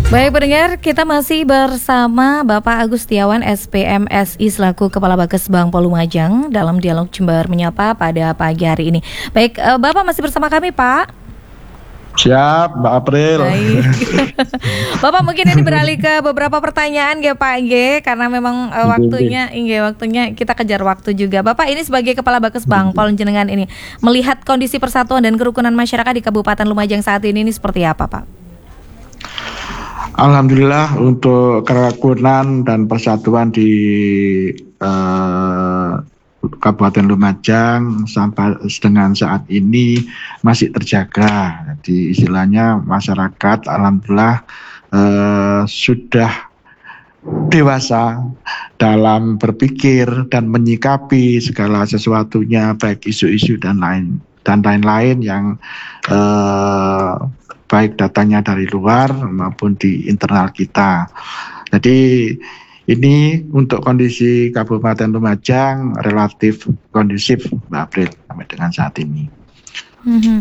Baik pendengar, kita masih bersama Bapak Agus Setiawan SPMSI selaku Kepala Bakesbang Lumajang dalam dialog Jember Menyapa pada pagi hari ini. Baik, Bapak masih bersama kami, Pak? Siap, Mbak April. Baik. Bapak mungkin ini beralih ke beberapa pertanyaan ya Pak G, karena memang waktunya kita kejar waktu juga. Bapak ini sebagai Kepala Bakesbang Jenengan ini melihat kondisi persatuan dan kerukunan masyarakat di Kabupaten Lumajang saat ini seperti apa, Pak? Alhamdulillah untuk kerukunan dan persatuan di Kabupaten Lumajang sampai dengan saat ini masih terjaga. Jadi istilahnya masyarakat alhamdulillah sudah dewasa dalam berpikir dan menyikapi segala sesuatunya, baik isu-isu dan lain-lain yang baik datangnya dari luar maupun di internal kita. Jadi ini untuk kondisi Kabupaten Lumajang relatif kondusif, Mbak April, sampai dengan saat ini.